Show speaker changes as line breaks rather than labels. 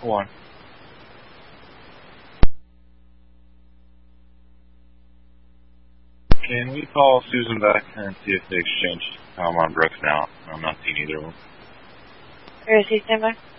One. Can we call Susan back and see if they exchanged? I'm on Brooks now. I'm not seeing either one.
Where is he, standby?